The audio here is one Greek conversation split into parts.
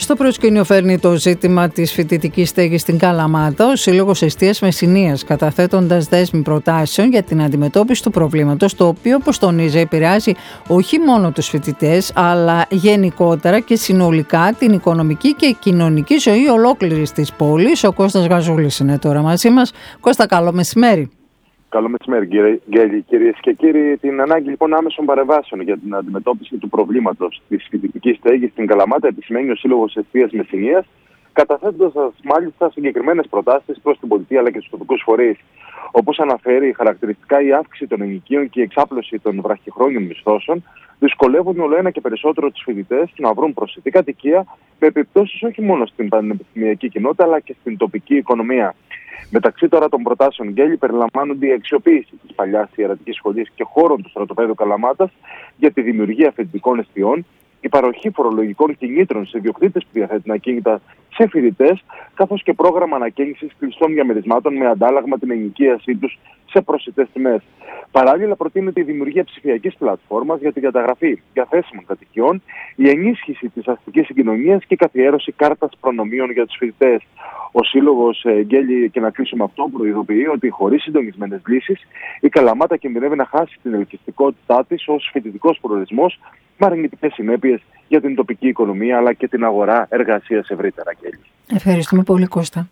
Στο προσκήνιο φέρνει το ζήτημα της φοιτητικής στέγης στην Καλαμάτα ο Σύλλογος Εστίας Μεσσηνίας, καταθέτοντας δέσμη προτάσεων για την αντιμετώπιση του προβλήματος, το οποίο, όπως τονίζει, επηρεάζει όχι μόνο τους φοιτητές, αλλά γενικότερα και συνολικά την οικονομική και κοινωνική ζωή ολόκληρης της πόλης. Ο Κώστας Γαζούλης είναι τώρα μαζί μας. Κώστα, καλό μεσημέρι. Καλό μεσημέρι, κυρίες και κύριοι. Την ανάγκη λοιπόν άμεσων παρεμβάσεων για την αντιμετώπιση του προβλήματος της φοιτητικής στέγης στην Καλαμάτα επισημαίνει ο Σύλλογος Εστίας Μεσσηνίας, καταθέτοντας μάλιστα συγκεκριμένες προτάσεις προς την πολιτεία αλλά και στους τοπικούς φορείς. Όπως αναφέρει, χαρακτηριστικά η αύξηση των ενοικίων και η εξάπλωση των βραχυχρόνιων μισθώσεων δυσκολεύουν όλο ένα και περισσότερο τους φοιτητές να βρουν προσιτή κατοικία, με επιπτώσεις όχι μόνο στην πανεπιστημιακή κοινότητα αλλά και στην τοπική οικονομία. Μεταξύ τώρα των προτάσεων Γκέλη περιλαμβάνονται η αξιοποίηση της παλιάς ιερατικής σχολής και χώρων του στρατοπέδου Καλαμάτας για τη δημιουργία φοιτητικών εστιών, η παροχή φορολογικών κινήτρων σε ιδιοκτήτες που διαθέτουν ακίνητα σε φοιτητές, καθώς και πρόγραμμα ανακαίνησης κλειστών διαμερισμάτων με αντάλλαγμα την ενοικίασή τους σε προσιτές τιμές. Παράλληλα, προτείνεται η δημιουργία ψηφιακής πλατφόρμας για τη διαταγραφή διαθέσιμων κατοικιών, η ενίσχυση της αστικής συγκοινωνίας και η καθιέρωση κάρτας προνομίων για τους φοιτητές. Ο Σύλλογος Γκέλη, και να κλείσουμε αυτό, προειδοποιεί ότι χωρίς συντονισμένες λύσεις η Καλαμάτα κινδυνεύει να χάσει την ελκυστικότητά της ως φοιτητικός προορισμός, με αρνητικές συνέπειες για την τοπική οικονομία αλλά και την αγορά εργασίας ευρύτερα. Γκέλη. Ευχαριστούμε πολύ, Κώστα.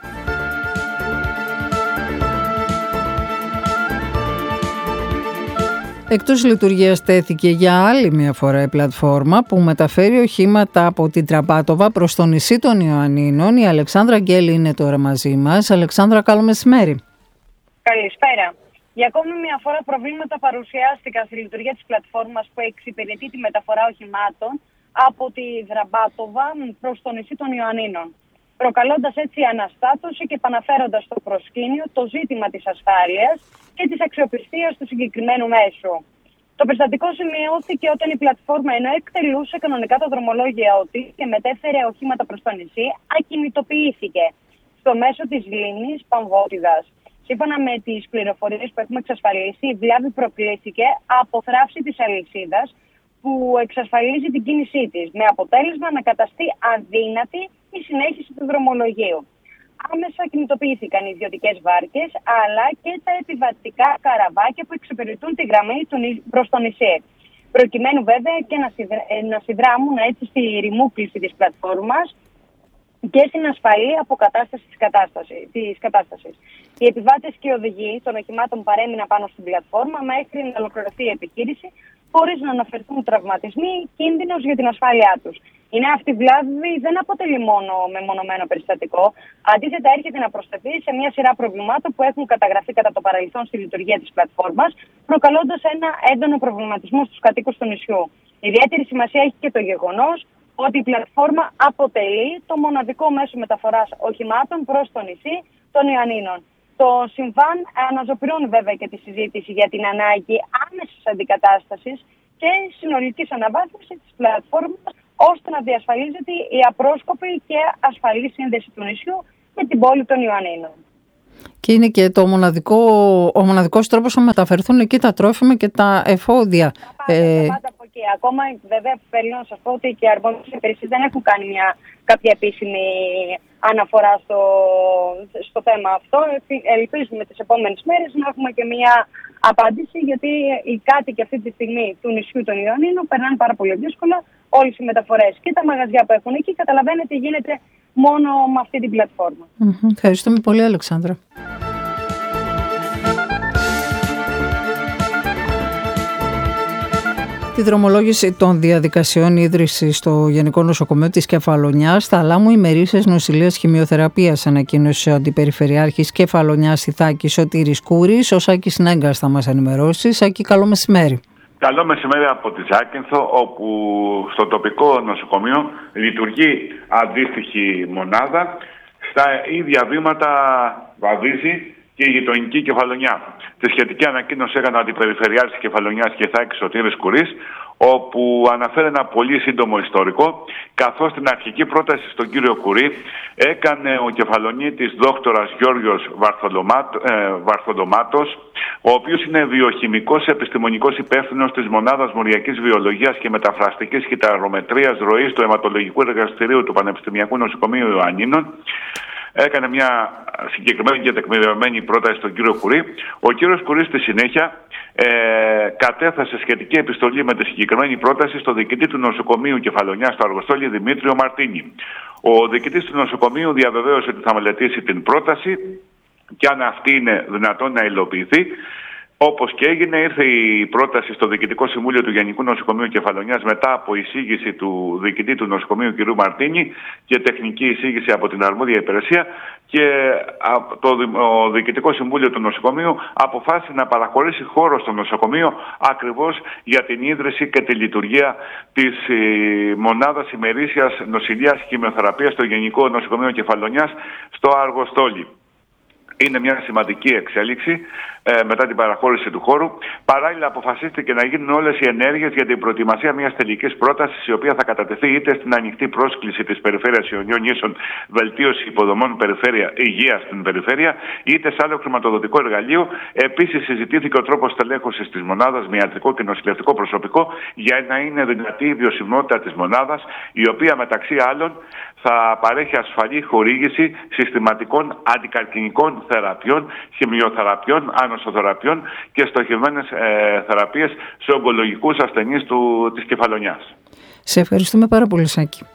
Εκτός λειτουργίας τέθηκε για άλλη μια φορά η πλατφόρμα που μεταφέρει οχήματα από την Τραμπάτοβα προς το νησί των Ιωαννίνων. Η Αλεξάνδρα Γκέλη είναι τώρα μαζί μας. Αλεξάνδρα, καλό μεσημέρι. Καλησπέρα. Για ακόμη μια φορά προβλήματα παρουσιάστηκαν στη λειτουργία της πλατφόρμας που εξυπηρετεί τη μεταφορά οχημάτων από τη Τραμπάτοβα προς το νησί των Ιωαννίνων, προκαλώντας έτσι αναστάτωση και επαναφέροντας στο προσκήνιο το ζήτημα της ασφάλειας και της αξιοπιστίας του συγκεκριμένου μέσου. Το περιστατικό σημειώθηκε όταν η πλατφόρμα, ενώ εκτελούσε κανονικά το δρομολόγιο της και μετέφερε οχήματα προς το νησί, ακινητοποιήθηκε στο μέσο της λίμνης Παμβότιδας. Σύμφωνα με τις πληροφορίες που έχουμε εξασφαλίσει, η βλάβη προκλήθηκε από θράψη της αλυσίδας που εξασφαλίζει την κίνησή της, με αποτέλεσμα να καταστεί αδύνατη η συνέχιση του δρομολογίου. Άμεσα κινητοποιήθηκαν οι ιδιωτικές βάρκες, αλλά και τα επιβατικά καραβάκια που εξυπηρετούν τη γραμμή προς το νησί, προκειμένου βέβαια και να συνδράμουν έτσι στη ρημούκληση της πλατφόρμας και στην ασφαλή αποκατάσταση της κατάστασης. Οι επιβάτες και οι οδηγοί των οχημάτων παρέμειναν πάνω στην πλατφόρμα μέχρι να ολοκληρωθεί η επιχείρηση, χωρίς να αναφερθούν τραυματισμοί ή κίνδυνος για την ασφάλειά τους. Η νέα αυτή βλάβη δεν αποτελεί μόνο μεμονωμένο περιστατικό. Αντίθετα, έρχεται να προσθεθεί σε μια σειρά προβλημάτων που έχουν καταγραφεί κατά το παρελθόν στη λειτουργία της πλατφόρμας, προκαλώντας ένα έντονο προβληματισμό στους κατοίκους του νησιού. Ιδιαίτερη σημασία έχει και το γεγονός ότι η πλατφόρμα αποτελεί το μοναδικό μέσο μεταφοράς οχημάτων προς το νησί των Ιωαννίνων. Το συμβάν αναζωπηρώνει βέβαια και τη συζήτηση για την ανάγκη άμεσης αντικατάστασης και συνολικής αναβάθμισης της πλατφόρμας, ώστε να διασφαλίζεται η απρόσκοπη και ασφαλή σύνδεση του νησιού με την πόλη των Ιωαννίνων. Και είναι και ο μοναδικός τρόπος να μεταφερθούν εκεί τα τρόφιμα και τα εφόδια. Πάντα από εκεί. Ακόμα βέβαια θέλω να σας πω ότι και οι αρμόδιες υπηρεσίες δεν έχουν κάνει κάποια επίσημη αναφορά στο θέμα αυτό. Ελπίζουμε τις επόμενες μέρες να έχουμε και μια απάντηση, γιατί οι κάτοικοι αυτή τη στιγμή του νησιού των Ιωαννίνων περνάνε πάρα πολύ δύσκολα όλες οι μεταφορές και τα μαγαζιά που έχουν εκεί. Καταλαβαίνετε, γίνεται μόνο με αυτή την πλατφόρμα. Ευχαριστούμε πολύ, Αλεξάνδρα. Τη δρομολόγηση των διαδικασιών ίδρυσης στο Γενικό Νοσοκομείο της Κεφαλονιάς θα λάμουν ημερήσιες νοσηλείας χημειοθεραπείας, ανακοίνωσε ο Αντιπεριφερειάρχης Κεφαλονιάς Ιθάκης Σωτήρης Κούρης. Ο Σάκης Νέγκας θα μας ενημερώσει. Σάκη, καλό μεσημέρι. Καλό μεσημέρι από τη Ζάκυνθο, όπου στο τοπικό νοσοκομείο λειτουργεί αντίστοιχη μονάδα. Στα ίδια βήματα βαδίζει και η γειτονική Κεφαλονιά. Τη σχετική ανακοίνωση έκανε ο Αντιπεριφερειάρχης της Κεφαλονιάς Κιθάκης Σωτήρης Κουρής, όπου αναφέρει ένα πολύ σύντομο ιστορικό, καθώς την αρχική πρόταση στον κύριο Κουρί έκανε ο κεφαλονίτης δόκτορας Γιώργος Βαρθοδομάτος, ο οποίος είναι βιοχημικός επιστημονικός υπεύθυνος της Μονάδας Μοριακής Βιολογίας και Μεταφραστικής Κυταρομετρίας Ροής του Αιματολογικού Εργαστηρίου του Πανεπιστημιακού Νοσοκομείου Ιωαννίνων. Έκανε μια συγκεκριμένη και τεκμηριωμένη πρόταση στον κύριο Κουρί. Ο κύριος Κουρί στη συνέχεια κατέθεσε σχετική επιστολή με τη συγκεκριμένη πρόταση στο διοικητή του νοσοκομείου Κεφαλονιάς στο Αργοστόλι Δημήτριο Μαρτίνη. Ο διοικητής του νοσοκομείου διαβεβαίωσε ότι θα μελετήσει την πρόταση και αν αυτή είναι δυνατόν να υλοποιηθεί. Όπως και έγινε, ήρθε η πρόταση στο Διοικητικό Συμβούλιο του Γενικού Νοσοκομείου Κεφαλονιάς μετά από εισήγηση του διοικητή του νοσοκομείου κ. Μαρτίνη και τεχνική εισήγηση από την αρμόδια υπηρεσία, και το Διοικητικό Συμβούλιο του Νοσοκομείου αποφάσισε να παραχωρήσει χώρο στο νοσοκομείο ακριβώς για την ίδρυση και τη λειτουργία της μονάδας ημερήσιας νοσηλείας χημειοθεραπείας στο Γενικό Νοσοκομείο Κεφαλονιάς στο Αργοστόλι. Είναι μια σημαντική εξέλιξη μετά την παραχώρηση του χώρου. Παράλληλα, αποφασίστηκε να γίνουν όλες οι ενέργειες για την προετοιμασία μιας τελικής πρότασης, η οποία θα κατατεθεί είτε στην ανοιχτή πρόσκληση της Περιφέρειας Ιωνίων Ίσων Βελτίωση Υποδομών Υγείας στην Περιφέρεια, είτε σε άλλο χρηματοδοτικό εργαλείο. Επίσης, συζητήθηκε ο τρόπος τελέχωσης της μονάδας με ιατρικό και νοσηλευτικό προσωπικό για να είναι δυνατή η βιωσιμότητα της μονάδας, η οποία μεταξύ άλλων θα παρέχει ασφαλή χορήγηση συστηματικών αντικαρκινικών θεραπείων, χημειοθεραπείων, ανοσοθεραπείων και στοχευμένες θεραπείες σε ογκολογικούς ασθενείς της Κεφαλονιάς. Σε ευχαριστούμε πάρα πολύ, Σάκη.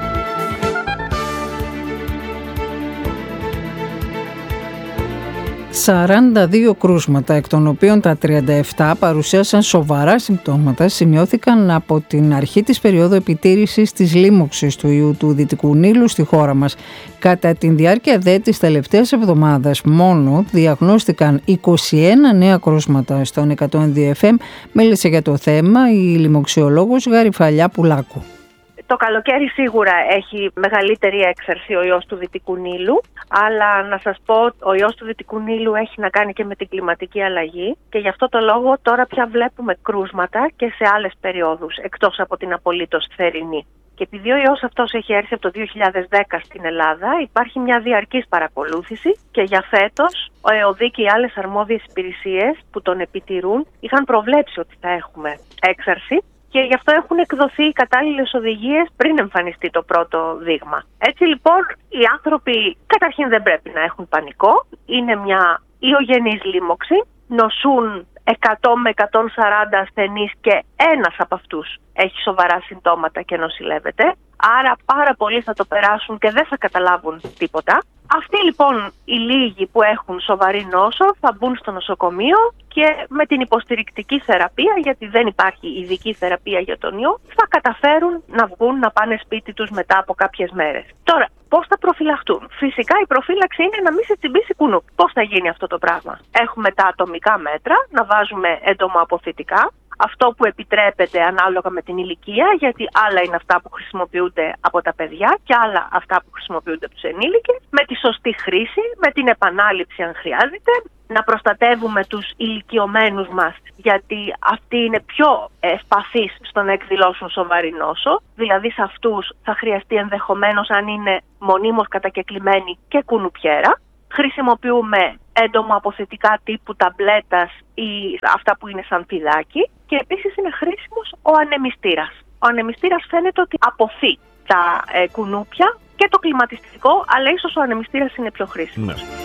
42 κρούσματα, εκ των οποίων τα 37 παρουσίασαν σοβαρά συμπτώματα, σημειώθηκαν από την αρχή της περίοδου επιτήρησης της λίμωξης του ιού του Δυτικού Νείλου στη χώρα μας. Κατά τη διάρκεια της τελευταίας εβδομάδας μόνο διαγνώστηκαν 21 νέα κρούσματα στον 102 FM. Μίλησε για το θέμα η λοιμοξιολόγος Γαριφαλιά Πουλάκου. Το καλοκαίρι σίγουρα έχει μεγαλύτερη έξαρση ο ιός του Δυτικού Νείλου, αλλά να σας πω, ο ιός του Δυτικού Νείλου έχει να κάνει και με την κλιματική αλλαγή και γι' αυτό το λόγο τώρα πια βλέπουμε κρούσματα και σε άλλες περιόδους, εκτός από την απολύτως θερινή. Και επειδή ο ιός αυτός έχει έρθει από το 2010 στην Ελλάδα, υπάρχει μια διαρκής παρακολούθηση και για φέτος ο ΕΟΔΗ και οι άλλες αρμόδιες υπηρεσίες που τον επιτηρούν είχαν προβλέψει ότι θα έχουμε έξαρση. Και γι' αυτό έχουν εκδοθεί οι κατάλληλες οδηγίες πριν εμφανιστεί το πρώτο δείγμα. Έτσι λοιπόν οι άνθρωποι καταρχήν δεν πρέπει να έχουν πανικό. Είναι μια ιογενής λίμωξη. Νοσούν 100 με 140 ασθενείς και ένας από αυτούς έχει σοβαρά συμπτώματα και νοσηλεύεται. Άρα πάρα πολλοί θα το περάσουν και δεν θα καταλάβουν τίποτα. Αυτοί λοιπόν οι λίγοι που έχουν σοβαρή νόσο θα μπουν στο νοσοκομείο και με την υποστηρικτική θεραπεία, γιατί δεν υπάρχει ειδική θεραπεία για τον ιό, θα καταφέρουν να βγουν, να πάνε σπίτι τους μετά από κάποιες μέρες. Τώρα, πώς θα προφυλαχτούν? Φυσικά η προφύλαξη είναι να μην σε τσιμπήσει κουνούπι. Πώς θα γίνει αυτό το πράγμα? Έχουμε τα ατομικά μέτρα, να βάζουμε εντομοαποθητικά. Αυτό που επιτρέπεται ανάλογα με την ηλικία, γιατί άλλα είναι αυτά που χρησιμοποιούνται από τα παιδιά και άλλα αυτά που χρησιμοποιούνται από τους ενήλικες, με τη σωστή χρήση, με την επανάληψη αν χρειάζεται, να προστατεύουμε τους ηλικιωμένους μας, γιατί αυτοί είναι πιο ευπαθείς στο να εκδηλώσουν σοβαρή νόσο, δηλαδή σε αυτούς θα χρειαστεί ενδεχομένως, αν είναι μονίμως κατακεκλημένοι, και κουνουπιέρα. Χρησιμοποιούμε εντομοαποθητικά τύπου ταμπλέτας ή αυτά που είναι σαν πηδάκι και επίσης είναι χρήσιμος ο ανεμιστήρας. Ο ανεμιστήρας φαίνεται ότι αποθεί τα κουνούπια και το κλιματιστικό, αλλά ίσως ο ανεμιστήρας είναι πιο χρήσιμος. Ναι.